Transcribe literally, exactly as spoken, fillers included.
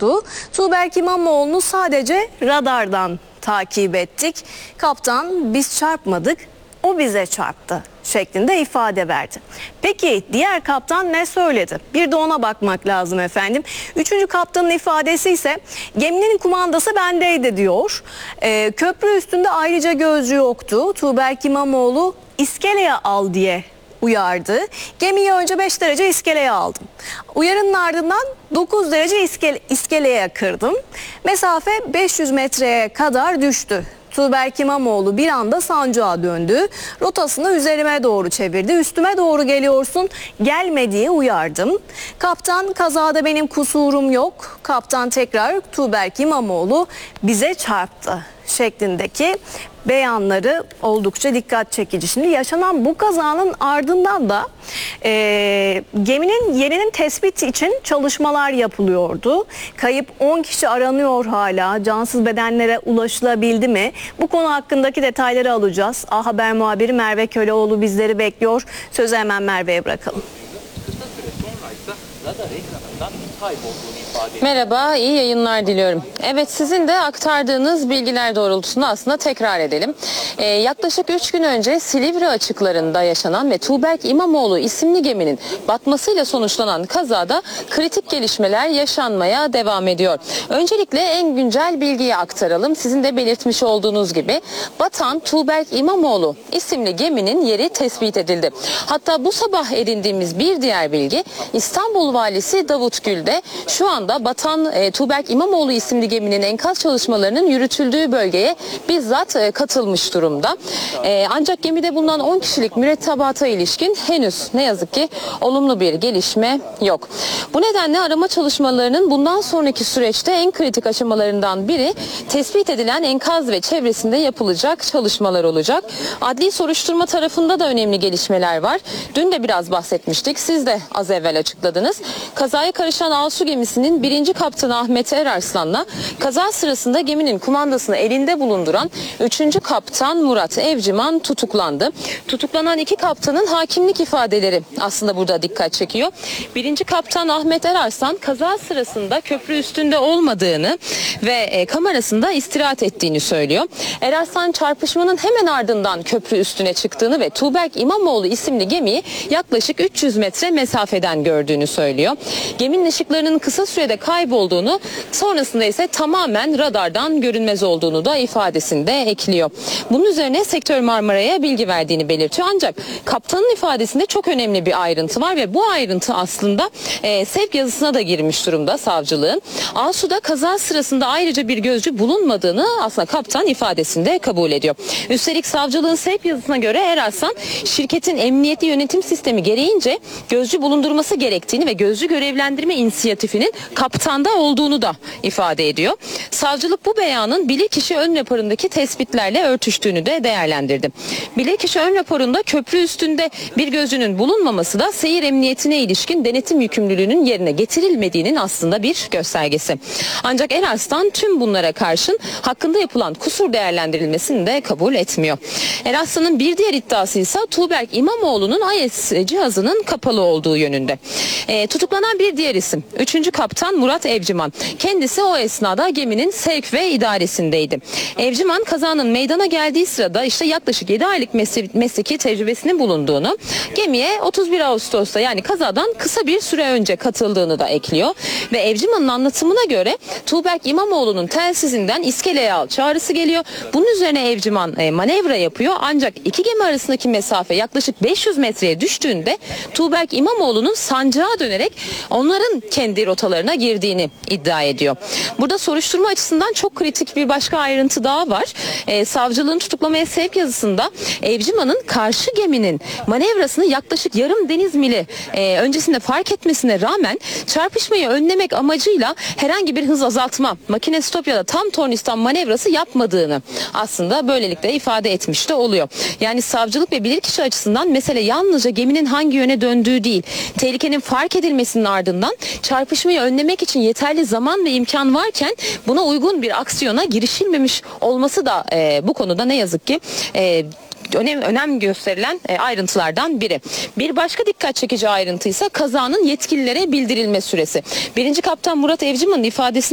oldu. Tuğberk İmamoğlu'nu sadece radardan takip ettik. Kaptan biz çarpmadık, o bize çarptı şeklinde ifade verdi. Peki diğer kaptan ne söyledi? Bir de ona bakmak lazım efendim. Üçüncü kaptanın ifadesi ise geminin kumandası bendeydi diyor. Ee, köprü üstünde ayrıca gözcü yoktu. Tuğberk İmamoğlu iskeleye al diye uyardı. Gemiyi önce beş derece iskeleye aldım. Uyarının ardından dokuz derece iskele, iskeleye kırdım. Mesafe beş yüz metreye kadar düştü. Tuğberk İmamoğlu bir anda sancağa döndü. Rotasını üzerime doğru çevirdi. Üstüme doğru geliyorsun, gelme diye uyardım. Kaptan kazada benim kusurum yok. Kaptan tekrar Tuğberk İmamoğlu bize çarptı şeklindeki beyanları oldukça dikkat çekici. Şimdi yaşanan bu kazanın ardından da e, geminin yerinin tespiti için çalışmalar yapılıyordu. Kayıp on kişi aranıyor hala. Cansız bedenlere ulaşılabildi mi? Bu konu hakkındaki detayları alacağız. A Haber muhabiri Merve Köleoğlu bizleri bekliyor. Sözü hemen Merve'ye bırakalım. Merhaba, iyi yayınlar diliyorum. Evet, sizin de aktardığınız bilgiler doğrultusunda aslında tekrar edelim. Ee, yaklaşık üç gün önce Silivri açıklarında yaşanan ve Tuğberk İmamoğlu isimli geminin batmasıyla sonuçlanan kazada kritik gelişmeler yaşanmaya devam ediyor. Öncelikle en güncel bilgiyi aktaralım. Sizin de belirtmiş olduğunuz gibi batan Tuğberk İmamoğlu isimli geminin yeri tespit edildi. Hatta bu sabah edindiğimiz bir diğer bilgi, İstanbul Valisi Davut Gül de şu anda batan e, Tuğberk İmamoğlu isimli geminin enkaz çalışmalarının yürütüldüğü bölgeye bizzat e, katılmış durumda. E, ancak gemide bulunan on kişilik mürettebata ilişkin henüz ne yazık ki olumlu bir gelişme yok. Bu nedenle arama çalışmalarının bundan sonraki süreçte en kritik aşamalarından biri tespit edilen enkaz ve çevresinde yapılacak çalışmalar olacak. Adli soruşturma tarafında da önemli gelişmeler var. Dün de biraz bahsetmiştik. Siz de az evvel açıkladınız. Kazaya karışan Alsu gemisinin birinci kaptanı Ahmet Erarslan'la kaza sırasında geminin kumandasını elinde bulunduran üçüncü kaptan Murat Evciman tutuklandı. Tutuklanan iki kaptanın hakimlik ifadeleri aslında burada dikkat çekiyor. Birinci kaptan Ahmet Erarslan kaza sırasında köprü üstünde olmadığını ve e, kamerasında istirahat ettiğini söylüyor. Erarslan çarpışmanın hemen ardından köprü üstüne çıktığını ve Tuğberk İmamoğlu isimli gemiyi yaklaşık üç yüz metre mesafeden gördüğünü söylüyor. Geminin ışıklarının kısa sürede kaybolduğunu, sonrasında ise tamamen radardan görünmez olduğunu da ifadesinde ekliyor. Bunun üzerine Sektör Marmara'ya bilgi verdiğini belirtiyor. Ancak kaptanın ifadesinde çok önemli bir ayrıntı var ve bu ayrıntı aslında e, sevk yazısına da girmiş durumda savcılığın. Asu'da kaza sırasında ayrıca bir gözcü bulunmadığını aslında kaptan ifadesinde kabul ediyor. Üstelik savcılığın sevk yazısına göre Erarslan şirketin emniyetli yönetim sistemi gereğince gözcü bulundurması gerektiğini ve gözcü görevlendirme inisiyatifinin kaptanda olduğunu da ifade ediyor. Savcılık bu beyanın bilirkişi ön raporundaki tespitlerle örtüştüğünü de değerlendirdi. Bilirkişi ön raporunda köprü üstünde bir gözcünün bulunmaması da seyir emniyetine ilişkin denetim yükümlülüğünün yerine getirilmediğinin aslında bir göstergesi. Ancak Erarslan tüm bunlara karşın hakkında yapılan kusur değerlendirilmesini de kabul etmiyor. Erarslan'ın bir diğer iddiası ise Tuğberk İmamoğlu'nun I S cihazının kapalı olduğu yönünde. E, tutuklanan bir diğer isim üçüncü kaptan Murat Evciman. Kendisi o esnada geminin sevk ve idaresindeydi. Evciman kazanın meydana geldiği sırada işte yaklaşık yedi aylık mesleki tecrübesinin bulunduğunu, gemiye otuz bir Ağustos'ta yani kazadan kısa bir süre önce katıldığını da ekliyor. Ve Evciman'ın anlatımına göre Tuğberk İmamoğlu'nun telsizinden iskeleye al çağrısı geliyor. Bunun üzerine Evciman e, manevra yapıyor. Ancak iki gemi arasındaki mesafe yaklaşık beş yüz metreye düştüğünde Tuğberk İmamoğlu'nun sancağa dönerek onların kendi rotalarına girdiğini iddia ediyor. Burada soruşturma açısından çok kritik bir başka ayrıntı daha var. Ee, savcılığın tutuklamaya sevk yazısında Evciman'ın karşı geminin manevrasını yaklaşık yarım deniz mili e, öncesinde fark etmesine rağmen çarpışmayı önlemek amacıyla herhangi bir hız azaltma, makine stop ya da tam tornistan manevrası yapmadığını aslında böylelikle ifade etmiş de oluyor. Yani savcılık ve bilirkişi açısından mesele yalnızca geminin hangi yöne döndüğü değil, tehlikenin fark edilmesinin ardından çarpışmayı önlemek için yeterli zaman ve imkan varken buna uygun bir aksiyona girişilmemiş olması da e, bu konuda ne yazık ki e, önem, önem gösterilen e, ayrıntılardan biri. Bir başka dikkat çekici ayrıntı ise kazanın yetkililere bildirilme süresi. Birinci kaptan Murat Evciman'ın ifadesi